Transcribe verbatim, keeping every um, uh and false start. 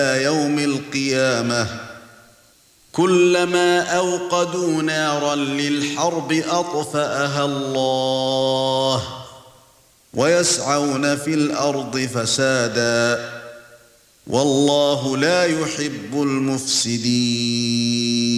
يوم القيامة كلما أوقدوا نارا للحرب أطفأها الله ويسعون في الأرض فسادا والله لا يحب المفسدين